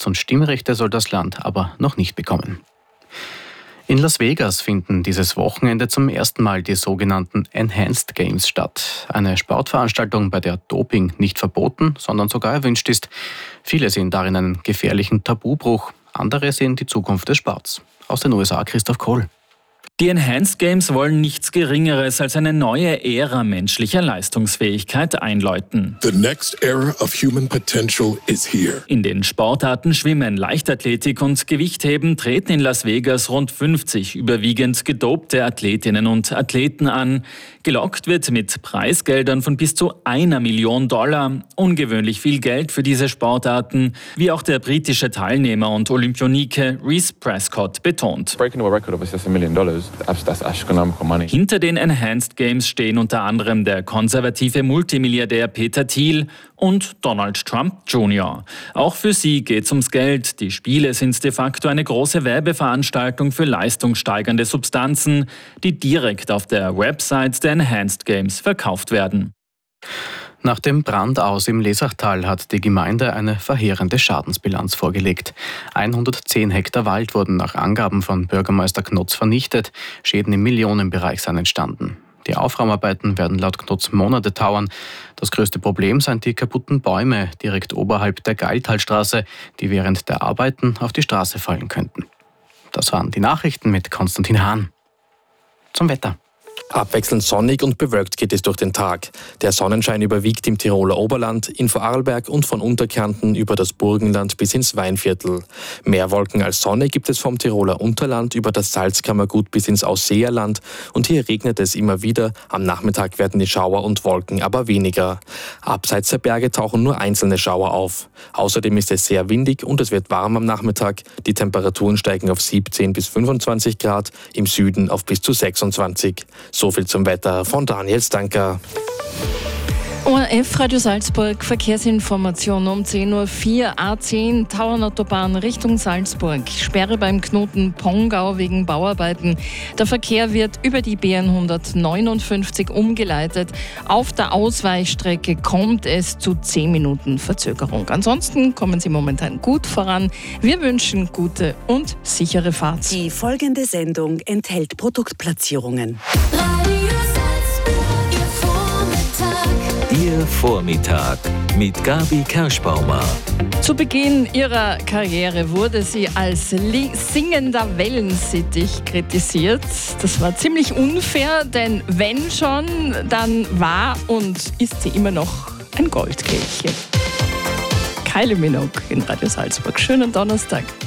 Pass und Stimmrechte soll das Land aber noch nicht bekommen. In Las Vegas finden dieses Wochenende zum ersten Mal die sogenannten Enhanced Games statt. Eine Sportveranstaltung, bei der Doping nicht verboten, sondern sogar erwünscht ist. Viele sehen darin einen gefährlichen Tabubruch, andere sehen die Zukunft des Sports. Aus den USA Christoph Kohl. Die Enhanced Games wollen nichts Geringeres als eine neue Ära menschlicher Leistungsfähigkeit einläuten. The next era of human potential is here. In den Sportarten Schwimmen, Leichtathletik und Gewichtheben treten in Las Vegas rund 50 überwiegend gedopte Athletinnen und Athleten an. Gelockt wird mit Preisgeldern von bis zu $1 Million. Ungewöhnlich viel Geld für diese Sportarten, wie auch der britische Teilnehmer und Olympionike Reece Prescott betont. Breaking a record of $1 million. That's astronomical money. Hinter den Enhanced Games stehen unter anderem der konservative Multimilliardär Peter Thiel und Donald Trump Jr. Auch für sie geht's ums Geld. Die Spiele sind de facto eine große Werbeveranstaltung für leistungssteigernde Substanzen, die direkt auf der Website der Enhanced Games verkauft werden. Nach dem Brandaus im Lesachtal hat die Gemeinde eine verheerende Schadensbilanz vorgelegt. 110 Hektar Wald wurden nach Angaben von Bürgermeister Knotz vernichtet. Schäden im Millionenbereich sind entstanden. Die Aufräumarbeiten werden laut Knotz Monate dauern. Das größte Problem sind die kaputten Bäume direkt oberhalb der Geiltalstraße, die während der Arbeiten auf die Straße fallen könnten. Das waren die Nachrichten mit Konstantin Hahn. Zum Wetter. Abwechselnd sonnig und bewölkt geht es durch den Tag. Der Sonnenschein überwiegt im Tiroler Oberland, in Vorarlberg und von Unterkärnten über das Burgenland bis ins Weinviertel. Mehr Wolken als Sonne gibt es vom Tiroler Unterland über das Salzkammergut bis ins Ausseerland und hier regnet es immer wieder. Am Nachmittag werden die Schauer und Wolken aber weniger. Abseits der Berge tauchen nur einzelne Schauer auf. Außerdem ist es sehr windig und es wird warm am Nachmittag. Die Temperaturen steigen auf 17 bis 25 Grad, im Süden auf bis zu 26. So viel zum Wetter von Daniel Stanker. ORF Radio Salzburg, Verkehrsinformation um 10.04 Uhr, A10, Tauernautobahn Richtung Salzburg. Sperre beim Knoten Pongau wegen Bauarbeiten. Der Verkehr wird über die B159 umgeleitet. Auf der Ausweichstrecke kommt es zu 10 Minuten Verzögerung. Ansonsten kommen Sie momentan gut voran. Wir wünschen gute und sichere Fahrt. Die folgende Sendung enthält Produktplatzierungen. Ihr Vormittag mit Gabi Kerschbaumer. Zu Beginn ihrer Karriere wurde sie als singender Wellensittich kritisiert. Das war ziemlich unfair, denn wenn schon, dann war und ist sie immer noch ein Goldkehlchen. Kylie Minogue in Radio Salzburg. Schönen Donnerstag.